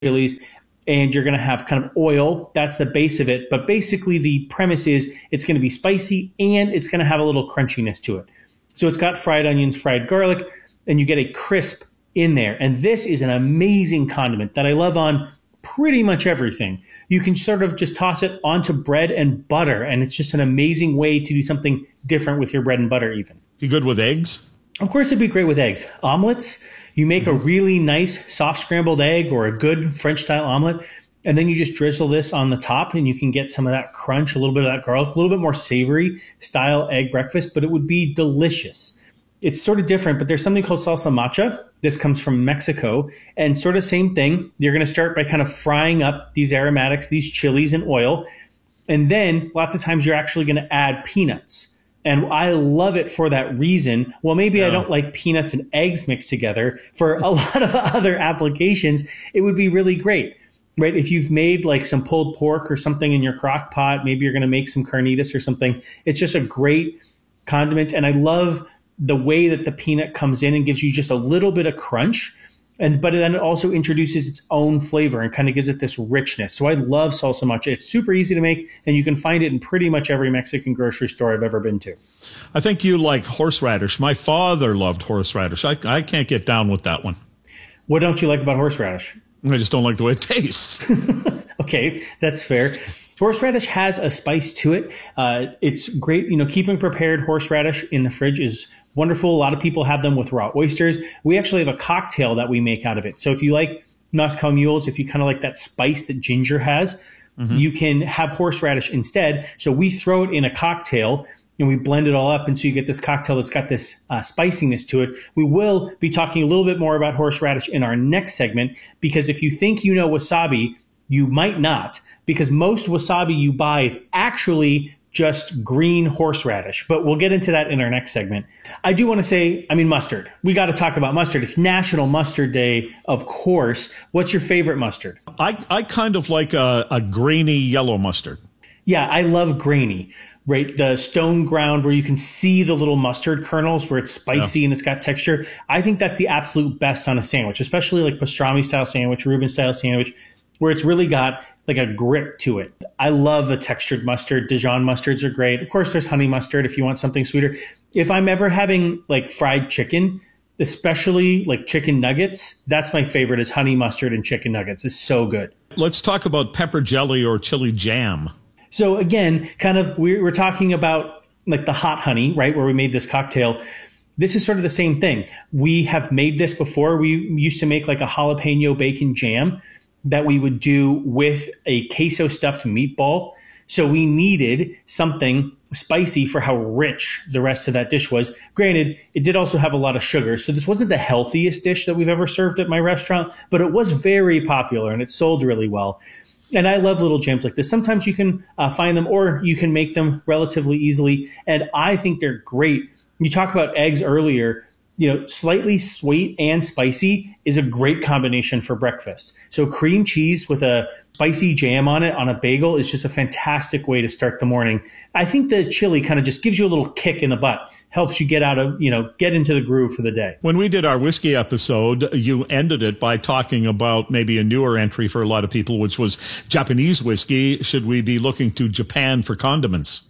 chilies, and you're going to have kind of oil. That's the base of it. But basically, the premise is it's going to be spicy and it's going to have a little crunchiness to it. So it's got fried onions, fried garlic, and you get a crisp in there. And this is an amazing condiment that I love on pretty much everything. You can sort of just toss it onto bread and butter, and it's just an amazing way to do something different with your bread and butter even. You good with eggs? Of course, it'd be great with eggs. Omelets, you make a really nice soft scrambled egg or a good French-style omelet, and then you just drizzle this on the top, and you can get some of that crunch, a little bit of that garlic, a little bit more savory style egg breakfast, but it would be delicious. It's sort of different, but there's something called salsa macha. This comes from Mexico, and sort of same thing. You're going to start by kind of frying up these aromatics, these chilies in oil, and then lots of times you're actually going to add peanuts. And I love it for that reason. Well, maybe I don't like peanuts and eggs mixed together. For a lot of other applications, it would be really great, right? If you've made like some pulled pork or something in your crock pot, maybe you're going to make some carnitas or something. It's just a great condiment. And I love the way that the peanut comes in and gives you just a little bit of crunch. But then it also introduces its own flavor and kind of gives it this richness. So I love salsa macha. It's super easy to make, and you can find it in pretty much every Mexican grocery store I've ever been to. I think you like horseradish. My father loved horseradish. I can't get down with that one. What don't you like about horseradish? I just don't like the way it tastes. Okay, that's fair. Horseradish has a spice to it. It's great. Keeping prepared horseradish in the fridge is wonderful. A lot of people have them with raw oysters. We actually have a cocktail that we make out of it. So if you like Moscow mules, if you kind of like that spice that ginger has, you can have horseradish instead. So we throw it in a cocktail and we blend it all up. And so you get this cocktail that's got this spiciness to it. We will be talking a little bit more about horseradish in our next segment, because if you think you know wasabi, you might not, because most wasabi you buy is actually just green horseradish. But we'll get into that in our next segment. I do want to say, mustard. We got to talk about mustard. It's National Mustard Day, of course. What's your favorite mustard? I kind of like a grainy yellow mustard. Yeah, I love grainy, right? The stone ground where you can see the little mustard kernels where it's spicy and it's got texture. I think that's the absolute best on a sandwich, especially like pastrami style sandwich, Reuben style sandwich, where it's really got like a grip to it. I love a textured mustard. Dijon mustards are great. Of course, there's honey mustard if you want something sweeter. If I'm ever having like fried chicken, especially like chicken nuggets, that's my favorite, is honey mustard and chicken nuggets. It's so good. Let's talk about pepper jelly or chili jam. So again, kind of we're talking about like the hot honey, right, where we made this cocktail. This is sort of the same thing. We have made this before. We used to make like a jalapeno bacon jam that we would do with a queso stuffed meatball. So we needed something spicy for how rich the rest of that dish was. Granted, it did also have a lot of sugar. So this wasn't the healthiest dish that we've ever served at my restaurant, but it was very popular and it sold really well. And I love little jams like this. Sometimes you can find them, or you can make them relatively easily. And I think they're great. You talked about eggs earlier. Slightly sweet and spicy is a great combination for breakfast. So cream cheese with a spicy jam on it on a bagel is just a fantastic way to start the morning. I think the chili kind of just gives you a little kick in the butt, helps you get get into the groove for the day. When we did our whiskey episode, you ended it by talking about maybe a newer entry for a lot of people, which was Japanese whiskey. Should we be looking to Japan for condiments?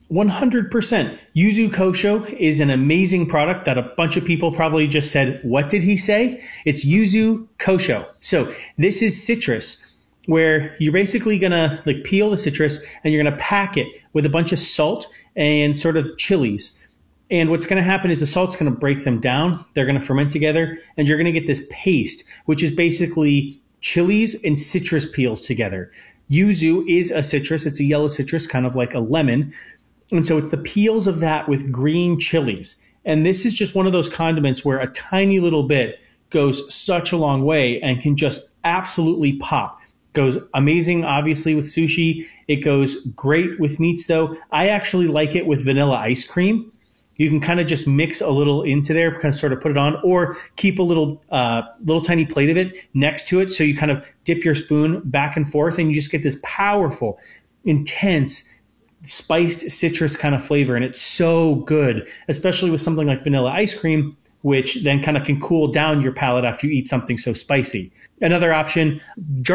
100%. Yuzu Kosho is an amazing product that a bunch of people probably just said, what did he say? It's Yuzu Kosho. So this is citrus, where you're basically going to like peel the citrus and you're going to pack it with a bunch of salt and sort of chilies. And what's going to happen is the salt's going to break them down. They're going to ferment together, and you're going to get this paste, which is basically chilies and citrus peels together. Yuzu is a citrus. It's a yellow citrus, kind of like a lemon. And so it's the peels of that with green chilies. And this is just one of those condiments where a tiny little bit goes such a long way and can just absolutely pop. Goes amazing, obviously, with sushi. It goes great with meats, though. I actually like it with vanilla ice cream. You can kind of just mix a little into there, kind of sort of put it on, or keep a little tiny plate of it next to it. So you kind of dip your spoon back and forth, and you just get this powerful, intense, spiced citrus kind of flavor. And it's so good, especially with something like vanilla ice cream, which then kind of can cool down your palate after you eat something so spicy. Another option,